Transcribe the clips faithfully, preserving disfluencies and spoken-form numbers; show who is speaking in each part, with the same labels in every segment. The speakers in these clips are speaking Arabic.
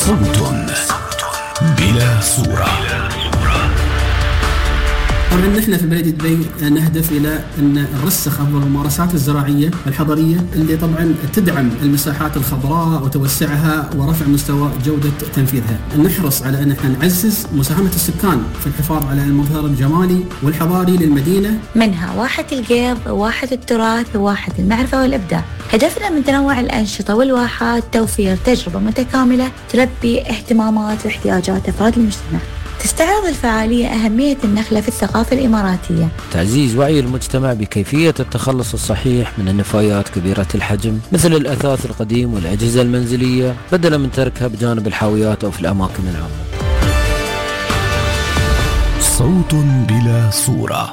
Speaker 1: صوت بلا صورة.
Speaker 2: طبعا نحن في بلدية دبي نهدف إلى أن نرسخ أفضل الممارسات الزراعية الحضرية اللي طبعا تدعم المساحات الخضراء وتوسعها ورفع مستوى جودة تنفيذها. نحرص على أن احنا نعزز مساهمة السكان في الحفاظ على المظهر الجمالي والحضاري للمدينة،
Speaker 3: منها واحة القيض، واحة التراث، واحة المعرفة والإبداع. هدفنا من تنوع الأنشطة والواحات توفير تجربة متكاملة تلبي اهتمامات واحتياجات أفراد المجتمع. تستعرض الفعالية أهمية النخلة في الثقافة الإماراتية،
Speaker 4: تعزيز وعي المجتمع بكيفية التخلص الصحيح من النفايات كبيرة الحجم مثل الأثاث القديم والأجهزة المنزلية بدلا من تركها بجانب الحاويات أو في الأماكن العامة.
Speaker 1: صوت بلا صورة.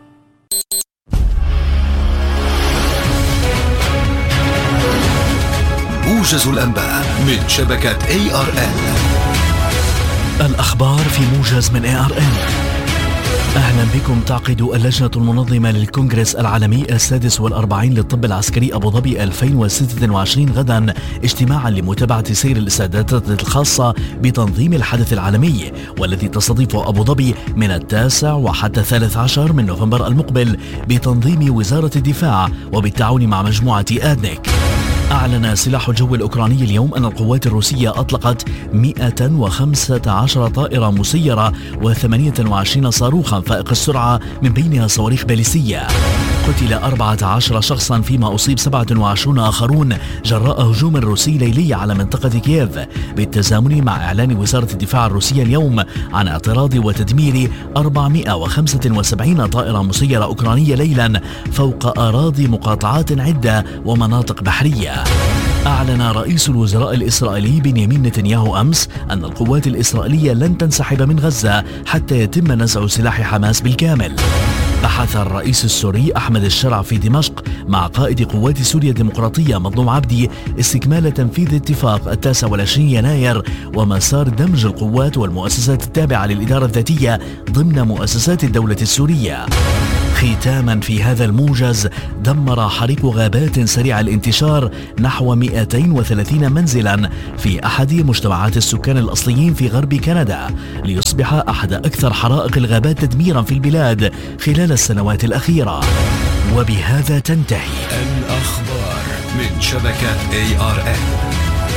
Speaker 1: موجز الأنباء من شبكة إيه آر إن.
Speaker 5: الأخبار في موجز من إيه آر إن. أهلا بكم. تعقد اللجنة المنظمة للكونغرس العالمي السادس والأربعين للطب العسكري أبو ظبي ألفين وستة وعشرين غدا اجتماعا لمتابعة سير الاستعدادات الخاصة بتنظيم الحدث العالمي، والذي تستضيفه أبو ظبي من التاسع وحتى الثالث عشر من نوفمبر المقبل بتنظيم وزارة الدفاع وبالتعاون مع مجموعة آدنيك. أعلن سلاح الجو الأوكراني اليوم أن القوات الروسية أطلقت مئة وخمسة عشر طائرة مسيرة وثمانية وعشرين صاروخا فائق السرعة من بينها صواريخ باليستية. قتل أربعة عشر شخصا فيما أصيب سبعة وعشرين آخرون جراء هجوم روسي ليلي على منطقة كييف، بالتزامن مع إعلان وزارة الدفاع الروسية اليوم عن اعتراض وتدمير أربعمئة وخمسة وسبعين طائرة مسيرة أوكرانية ليلا فوق أراضي مقاطعات عدة ومناطق بحرية. أعلن رئيس الوزراء الإسرائيلي بنيامين نتنياهو أمس أن القوات الإسرائيلية لن تنسحب من غزة حتى يتم نزع سلاح حماس بالكامل. بحث الرئيس السوري أحمد الشرع في دمشق مع قائد قوات سوريا الديمقراطية مظلوم عبدي استكمال تنفيذ اتفاق التاسع والعشرين يناير ومسار دمج القوات والمؤسسات التابعة للإدارة الذاتية ضمن مؤسسات الدولة السورية. ختاما في هذا الموجز، دمر حريق غابات سريع الانتشار نحو مئتين وثلاثين منزلا في أحد مجتمعات السكان الأصليين في غرب كندا، ليصبح أحد أكثر حرائق الغابات تدميرا في البلاد خلال السنوات الأخيرة. وبهذا تنتهي
Speaker 1: الأخبار من شبكة إيه آر إن.